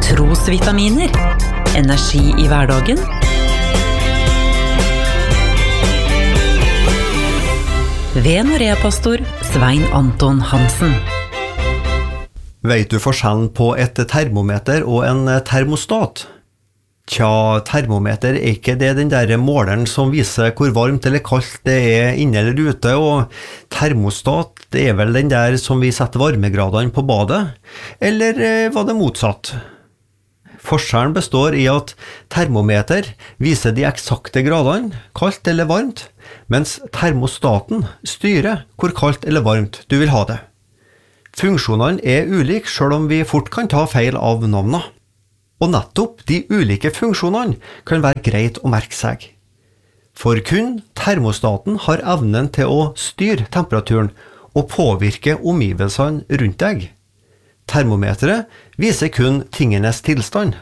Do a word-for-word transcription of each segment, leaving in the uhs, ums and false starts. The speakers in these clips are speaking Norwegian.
Trosvitaminer. Energi i hverdagen. Ved Norea-pastor Svein Anton Hansen. Vet du forskjellen på et termometer og en termostat? Tja, termometer er ikke det den der måleren som viser hvor varmt eller kaldt det er inne eller ute, og termostat det er vel den der som vi setter varmegradene på badet, eller var det motsatt? Forskjellen består i at termometer viser de eksakte gradene, kaldt eller varmt, mens termostaten styrer hvor kaldt eller varmt du vil ha det. Funksjonene er ulike selv om vi fort kan ta feil av navnene. Og nettopp de ulike funksjonene kan være greit å merke seg. For kun termostaten har evnen til å styre temperaturen og påvirke omgivelsene rundt deg. Termometeret viser kun tingenes tilstand.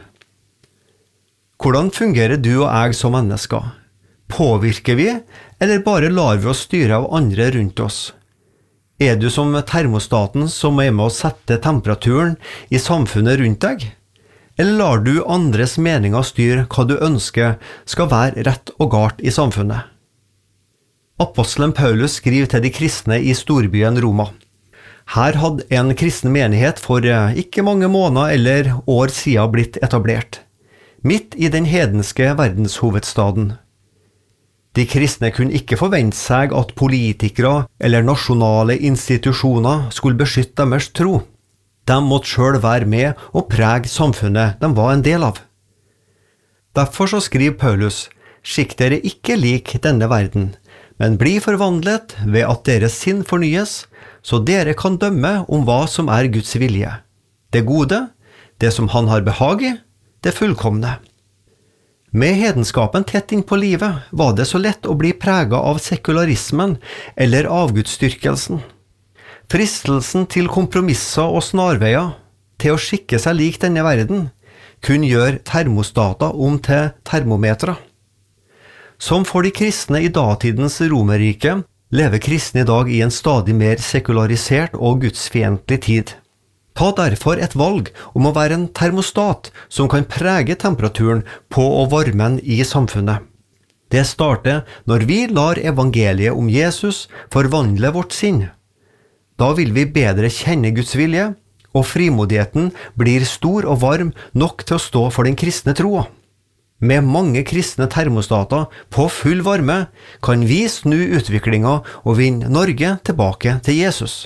Hvordan fungerer du og jeg som mennesker? Påvirker vi, eller bare lar vi oss styre av andre rundt oss? Er du som termostaten som er med å sette temperaturen i samfunnet rundt deg? Eller lar du andres meninger styre hva du ønsker skal være rett og galt i samfunnet? Apostelen Paulus skriver til de kristne i storbyen Roma. Her hadde en kristen menighet for ikke mange måneder eller år siden blitt etablert, midt i den hedenske verdenshovedstaden. De kristne kunne ikke forvente seg at politikere eller nasjonale institusjoner skulle beskytte deres tro. De måtte selv være med og prege samfunnet de var en del av. Derfor så skriver Paulus, «Skikk dere ikke lik denne verden, men bli forvandlet ved at deres sinn fornyes, så dere kan dømme om hva som er Guds vilje. Det gode, det som han har behag i, det fullkomne.» Med hedenskapen tett inn på livet var det så lett å bli preget av sekularismen eller avgudsdyrkelsen. Fristelsen til kompromisser og snarveier, til å skikke seg lik denne verden, kunne gjøre termostater om til termometre. Som for de kristne i datidens Romerrike, lever kristne i dag i en stadig mer sekularisert og gudsfiendtlig tid. Ta derfor et valg om å være en termostat som kan prege temperaturen på og varmen i samfunnet. Det starter når vi lar evangeliet om Jesus forvandle vårt sinn. Da vil vi bedre kjenne Guds vilje, og frimodigheten blir stor og varm nok til å stå for den kristne troa. Med mange kristne termostater på full varme kan vi snu utviklingen og vinne Norge tilbake til Jesus.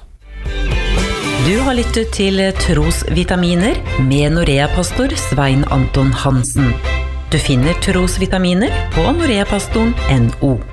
Du har lyttet til Trosvitaminer med Norea-pastor Svein Anton Hansen. Du finner Trosvitaminer på noreapastoren punktum no.